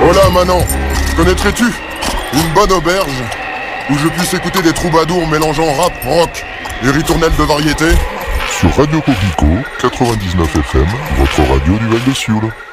Voilà, Manon. Connaîtrais-tu une bonne auberge où je puisse écouter des troubadours mélangeant rap, rock et ritournelles de variété? Sur Radio Coquelicot, 99 FM, votre radio du Val de Sioule.